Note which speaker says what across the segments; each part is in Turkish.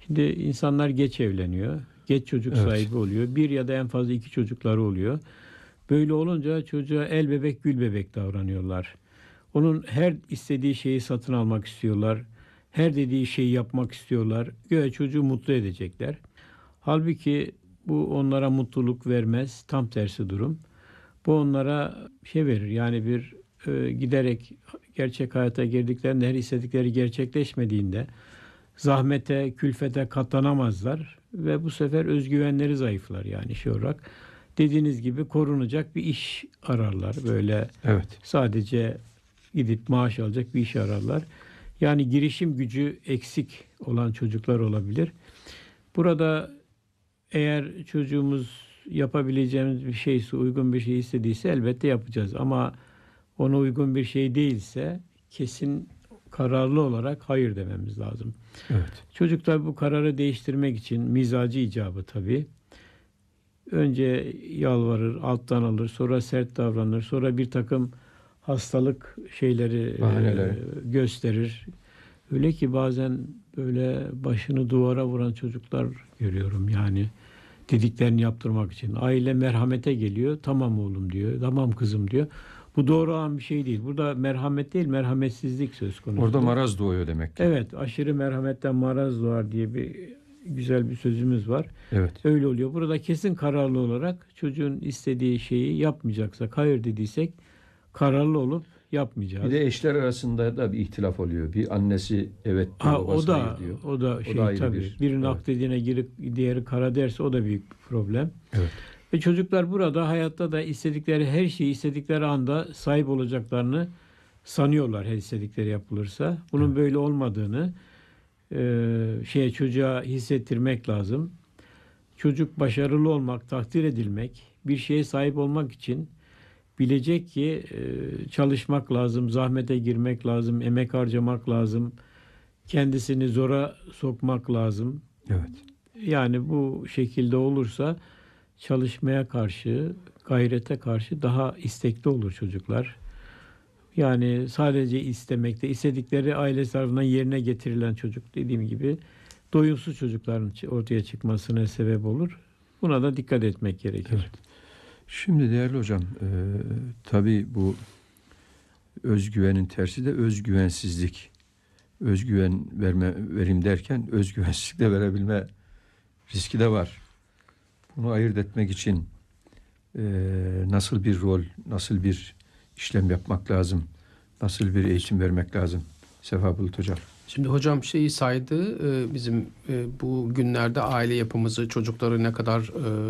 Speaker 1: Şimdi insanlar geç evleniyor, geç çocuk
Speaker 2: Evet.
Speaker 1: sahibi oluyor. Bir ya da en fazla iki çocukları oluyor. Böyle olunca çocuğa el bebek gül bebek davranıyorlar. Onun her istediği şeyi satın almak istiyorlar. Her dediği şeyi yapmak istiyorlar. Göğe çocuğu mutlu edecekler. Halbuki bu onlara mutluluk vermez. Tam tersi durum. Bu onlara şey verir. Yani bir giderek gerçek hayata girdiklerinde her istedikleri gerçekleşmediğinde zahmete, külfete katlanamazlar ve bu sefer özgüvenleri zayıflar yani şey olarak. Dediğiniz gibi korunacak bir iş ararlar. Böyle
Speaker 2: Evet.
Speaker 1: sadece gidip maaş alacak bir iş ararlar. Yani girişim gücü eksik olan çocuklar olabilir. Burada eğer çocuğumuz yapabileceğimiz bir şeyse, uygun bir şey istediyse elbette yapacağız. Ama ona uygun bir şey değilse kesin kararlı olarak hayır dememiz lazım.
Speaker 2: Evet.
Speaker 1: Çocuklar bu kararı değiştirmek için mizacı icabı tabii. Önce yalvarır, alttan alır, sonra sert davranır, sonra bir takım hastalık şeyleri
Speaker 2: Bahaneler.
Speaker 1: gösterir. Öyle ki bazen böyle başını duvara vuran çocuklar görüyorum yani dediklerini yaptırmak için. Aile merhamete geliyor. Tamam oğlum diyor. Tamam kızım diyor. Bu doğru olan bir şey değil. Burada merhamet değil, merhametsizlik söz konusu.
Speaker 2: Orada maraz doğuyor demek ki.
Speaker 1: Evet, aşırı merhametten maraz doğar diye bir güzel bir sözümüz var.
Speaker 2: Evet.
Speaker 1: Öyle oluyor. Burada kesin kararlı olarak çocuğun istediği şeyi yapmayacaksak, hayır dediysek kararlı olup yapmayacağız.
Speaker 2: Bir de eşler arasında da bir ihtilaf oluyor. Bir annesi evet diyor, babası hayır diyor.
Speaker 1: O da şey
Speaker 2: ayrı
Speaker 1: tabii. Birinin
Speaker 2: evet.
Speaker 1: hak dediğine girip diğeri kara derse o da büyük bir problem.
Speaker 2: Evet.
Speaker 1: Ve çocuklar burada hayatta da istedikleri her şeyi istedikleri anda sahip olacaklarını sanıyorlar her istedikleri yapılırsa. Bunun böyle olmadığını çocuğa hissettirmek lazım. Çocuk başarılı olmak, takdir edilmek, bir şeye sahip olmak için bilecek ki çalışmak lazım, zahmete girmek lazım, emek harcamak lazım, kendisini zora sokmak lazım.
Speaker 2: Evet.
Speaker 1: Yani bu şekilde olursa çalışmaya karşı, gayrete karşı daha istekli olur çocuklar. Yani sadece istemekte, istedikleri aile tarafından yerine getirilen çocuk dediğim gibi doyumsuz çocukların ortaya çıkmasına sebep olur. Buna da dikkat etmek gerekir.
Speaker 2: Evet. Şimdi değerli hocam, tabii bu özgüvenin tersi de özgüvensizlik. Özgüven verim derken özgüvensizlik de verebilme riski de var. Bunu ayırt etmek için nasıl bir rol, nasıl bir işlem yapmak lazım, nasıl bir eğitim vermek lazım Sefa Bulut hocam?
Speaker 3: Şimdi hocam şeyi saydı, bizim bu günlerde aile yapımızı, çocukları ne kadar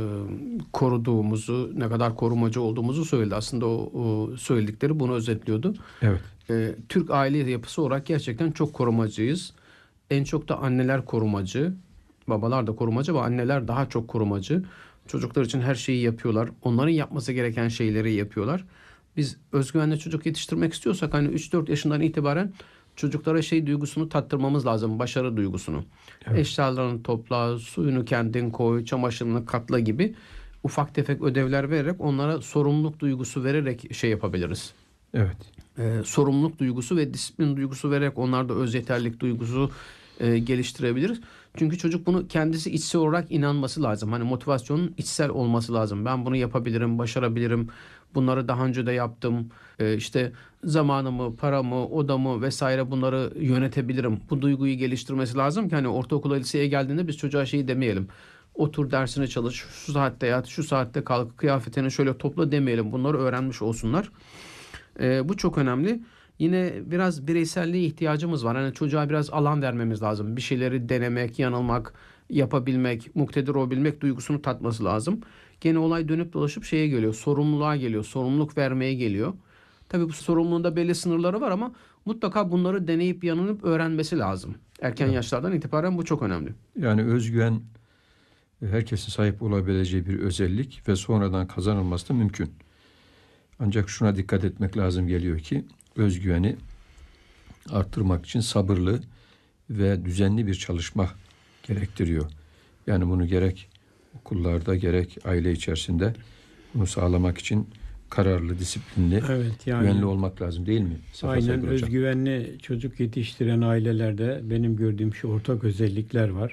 Speaker 3: koruduğumuzu, ne kadar korumacı olduğumuzu söyledi. Aslında o söyledikleri bunu özetliyordu.
Speaker 2: Evet.
Speaker 3: Türk aile yapısı olarak gerçekten çok korumacıyız. En çok da anneler korumacı, babalar da korumacı ama anneler daha çok korumacı. Çocuklar için her şeyi yapıyorlar. Onların yapması gereken şeyleri yapıyorlar. Biz özgüvenli çocuk yetiştirmek istiyorsak hani 3-4 yaşından itibaren çocuklara şey duygusunu tattırmamız lazım. Başarı duygusunu.
Speaker 2: Evet.
Speaker 3: Eşyalarını topla, suyunu kendin koy, çamaşırını katla gibi ufak tefek ödevler vererek onlara sorumluluk duygusu vererek şey yapabiliriz.
Speaker 2: Evet.
Speaker 3: Sorumluluk duygusu ve disiplin duygusu vererek onlarda öz yeterlilik duygusu geliştirebiliriz. Çünkü çocuk bunu kendisi içsel olarak inanması lazım. Hani motivasyonun içsel olması lazım. Ben bunu yapabilirim, başarabilirim. Bunları daha önce de yaptım. İşte zamanımı, paramı, odamı vesaire bunları yönetebilirim. Bu duyguyu geliştirmesi lazım ki hani ortaokula, liseye geldiğinde biz çocuğa şeyi demeyelim. Otur dersine çalış, şu saatte yat, şu saatte kalk, kıyafetini şöyle topla demeyelim. Bunları öğrenmiş olsunlar. Bu çok önemli. Yine biraz bireyselliğe ihtiyacımız var. Hani çocuğa biraz alan vermemiz lazım. Bir şeyleri denemek, yanılmak, yapabilmek, muktedir olabilmek duygusunu tatması lazım. Gene olay dönüp dolaşıp şeye geliyor. Sorumluluğa geliyor. Sorumluluk vermeye geliyor. Tabii bu sorumluluğun da belli sınırları var ama mutlaka bunları deneyip yanılıp öğrenmesi lazım. Erken yaşlardan itibaren bu çok önemli.
Speaker 2: Yani özgüven herkesin sahip olabileceği bir özellik ve sonradan kazanılması da mümkün. Ancak şuna dikkat etmek lazım geliyor ki özgüveni arttırmak için sabırlı ve düzenli bir çalışma gerektiriyor. Yani bunu gerek okullarda gerek aile içerisinde bunu sağlamak için kararlı, disiplinli, güvenli olmak lazım değil mi?
Speaker 1: Aynen, özgüvenli çocuk yetiştiren ailelerde benim gördüğüm şu ortak özellikler var.